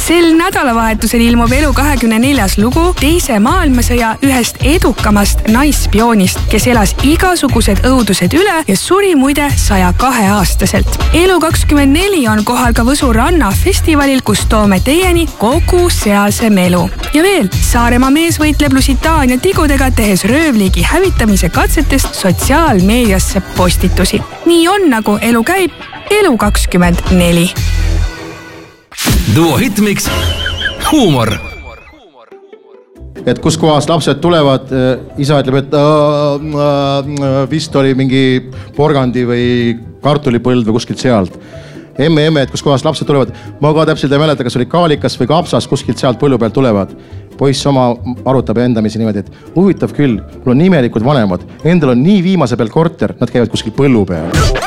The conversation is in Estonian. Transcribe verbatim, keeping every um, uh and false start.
Sel nädalavahetusel ilmub Elu kahekümne neljas lugu teise maailmasõja ühest edukamast naisspioonist, kes elas igasugused õudused üle ja suri muide saja kahe aastaselt. Elu kakskümmend neli on kohal ka Võsu ranna festivalil, kus toome teieni kogu sealse melu. Ja veel, Saaremaa mees võitleb Lusitaania tigudega, tehes röövliigi hävitamise katsetest sotsiaalmeediasse postitusi. Nii on, nagu elu käib, Elu kakskümmend neli. Duo Hitmix, huumor. Et kus kohas lapsed tulevad, isa ütleb, et äh, äh, vist oli mingi porgandi või kartulipõld või kuskilt sealt. Emme, emme, et kus kohas lapsed tulevad. Ma ka täpselt ei mäleta, kas oli kaalikas või kapsas kuskilt sealt põllu pealt tulevad. Poiss oma arutab endamisi niimoodi, et huvitav küll, mul on nimelikud vanemad. Endal on nii viimase peal korter, nad käivad kuskil põllu peal.